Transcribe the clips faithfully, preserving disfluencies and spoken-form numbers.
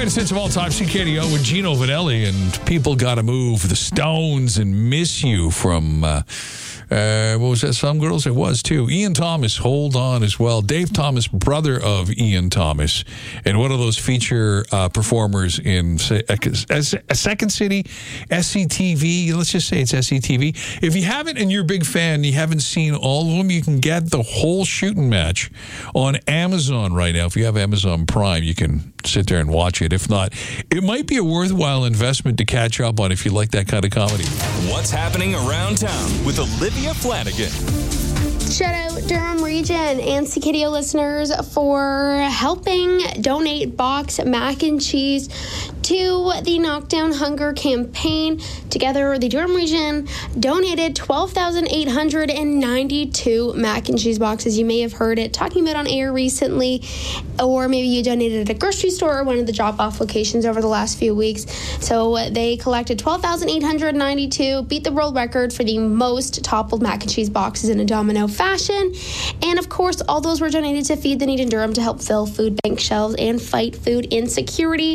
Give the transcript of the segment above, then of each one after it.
Greatest hits of all time, C K D O with Gino Vanelli and People Gotta Move, The Stones and Miss You from, uh, uh, what was that, Some Girls? It was, too. Ian Thomas, Hold On as well. Dave Thomas, brother of Ian Thomas, and one of those feature uh, performers in say, a, a Second City, S C T V. Let's just say it's S C T V. If you haven't and you're a big fan, you haven't seen all of them, you can get the whole shooting match on Amazon right now. If you have Amazon Prime, you can sit there and watch it. If not, it might be a worthwhile investment to catch up on if you like that kind of comedy. What's happening around town with Olivia Flanagan. Shout out Durham Region and C K D O listeners for helping donate box mac and cheese to the Knockdown Hunger campaign. Together, the Durham Region donated twelve thousand eight hundred ninety-two mac and cheese boxes. You may have heard it talking about on air recently, or maybe you donated at a grocery store or one of the drop-off locations over the last few weeks. So they collected twelve thousand eight hundred ninety-two, beat the world record for the most toppled mac and cheese boxes in a domino fashion. And of course, all those were donated to Feed the Need in Durham to help fill food bank shelves and fight food insecurity.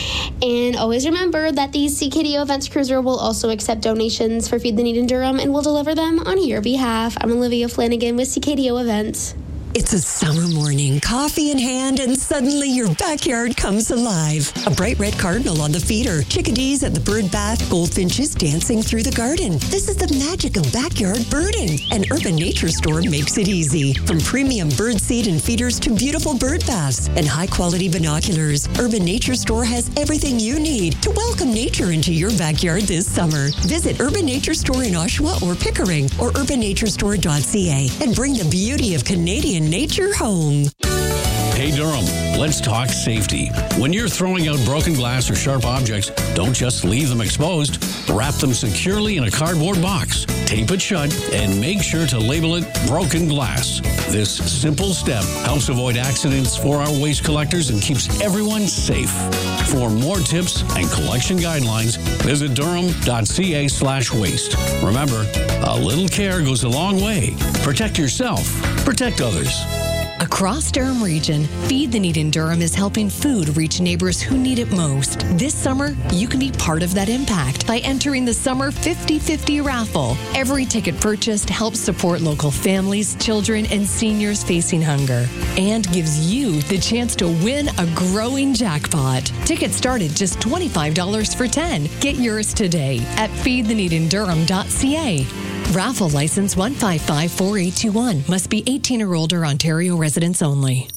And always remember that the C K D O Events Cruiser will also accept donations for Feed the Need in Durham and will deliver them on your behalf. I'm Olivia Flanagan with C K D O Events. It's a summer morning, coffee in hand, and suddenly your backyard comes alive. A bright red cardinal on the feeder, chickadees at the bird bath, goldfinches dancing through the garden. This is the magic of backyard birding, and Urban Nature Store makes it easy. From premium bird seed and feeders to beautiful bird baths and high-quality binoculars, Urban Nature Store has everything you need to welcome nature into your backyard this summer. Visit Urban Nature Store in Oshawa or Pickering or urban nature store dot c a and bring the beauty of Canadian nature home. Hey Durham, let's talk safety. When you're throwing out broken glass or sharp objects, don't just leave them exposed. Wrap them securely in a cardboard box, tape it shut, and make sure to label it broken glass. This simple step helps avoid accidents for our waste collectors and keeps everyone safe. For more tips and collection guidelines, visit durham dot c a slash waste. Remember, a little care goes a long way. Protect yourself. Protect others. Across Durham Region, Feed the Need in Durham is helping food reach neighbors who need it most. This summer, you can be part of that impact by entering the Summer fifty fifty raffle. Every ticket purchased helps support local families, children, and seniors facing hunger, and gives you the chance to win a growing jackpot. Tickets start at just twenty-five dollars for ten. Get yours today at feed the need in durham dot c a. Raffle license one five five four eight two one. Must be eighteen or older, Ontario residents only.